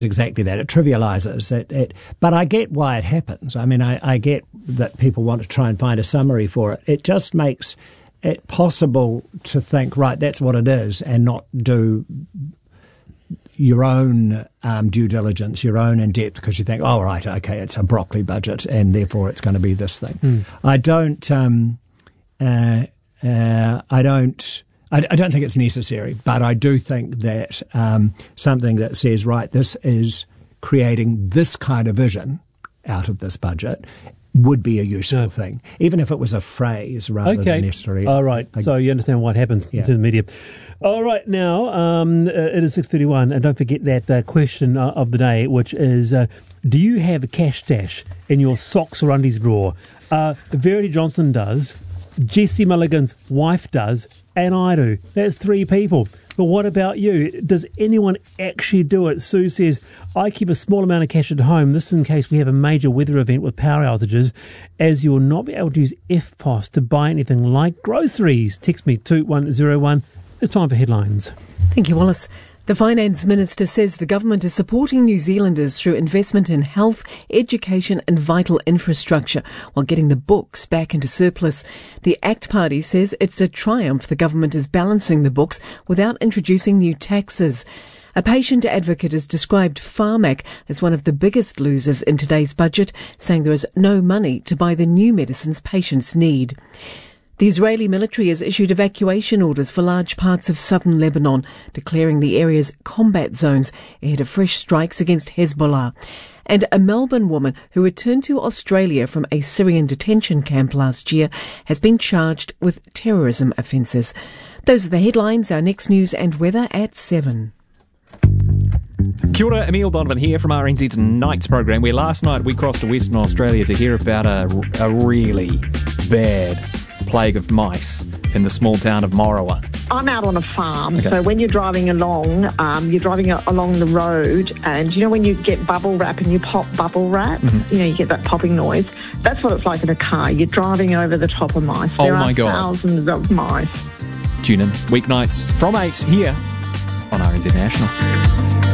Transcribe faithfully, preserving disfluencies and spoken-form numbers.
exactly that. It trivialises it, it. But I get why it happens. I mean, I, I get that people want to try and find a summary for it. It just makes it possible to think, right, that's what it is, and not do your own um, due diligence, your own in-depth, because you think, oh, right, okay, it's a broccoli budget, and therefore it's going to be this thing. Mm. I don't... Um, uh, uh, I don't... I, I don't think it's necessary, but I do think that um, something that says, right, this is creating this kind of vision out of this budget would be a useful no. thing, even if it was a phrase rather okay. than necessarily. All right, a, so you understand what happens yeah. to the media. All right, now um, uh, it is six thirty-one, and don't forget that uh, question uh, of the day, which is, uh, do you have a cash stash in your socks or undies drawer? Uh, Verity Johnson does. Jesse Mulligan's wife does, and I do. That's three people. But what about you? Does anyone actually do it? Sue says, I keep a small amount of cash at home. This is in case we have a major weather event with power outages, as you will not be able to use F P O S to buy anything like groceries. Text me two one zero one. It's time for headlines. Thank you, Wallace. The Finance Minister says the government is supporting New Zealanders through investment in health, education and vital infrastructure while getting the books back into surplus. The ACT Party says it's a triumph the government is balancing the books without introducing new taxes. A patient advocate has described Pharmac as one of the biggest losers in today's budget, saying there is no money to buy the new medicines patients need. The Israeli military has issued evacuation orders for large parts of southern Lebanon, declaring the area's combat zones ahead of fresh strikes against Hezbollah. And a Melbourne woman who returned to Australia from a Syrian detention camp last year has been charged with terrorism offences. Those are the headlines. Our next news and weather at seven. Kia ora, Emile Donovan here from R N Z's Nights program, where last night we crossed to Western Australia to hear about a, a really bad plague of mice in the small town of Morawa. I'm out on a farm, okay. So when you're driving along, um, you're driving along the road, and you know when you get bubble wrap and you pop bubble wrap, mm-hmm. you know, you get that popping noise. That's what it's like in a car. You're driving over the top of mice. Oh there my are God. thousands of mice. Tune in weeknights from eight here on R N Z National.